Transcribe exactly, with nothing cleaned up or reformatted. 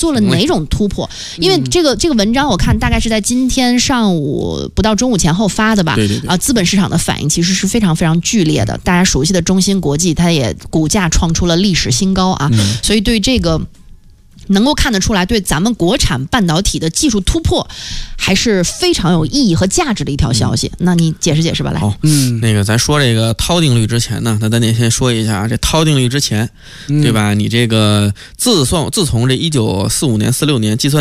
做了哪种突破？因为这个这个文章我看大概是在今天上午不到中午前后发的吧？ 对对对。 啊，资本市场的反应其实是非常非常剧烈的。大家熟悉的中芯国际，它也股价创出了历史新高啊， 嗯、 所以对这个。能够看得出来，对咱们国产半导体的技术突破还是非常有意义和价值的一条消息。嗯、那你解释解释吧，来。 好，嗯，那个咱说这个涛定律之前呢，那咱得先说一下这涛定律之前，嗯、对吧？你这个自算自从这一九四五年、四六年计算。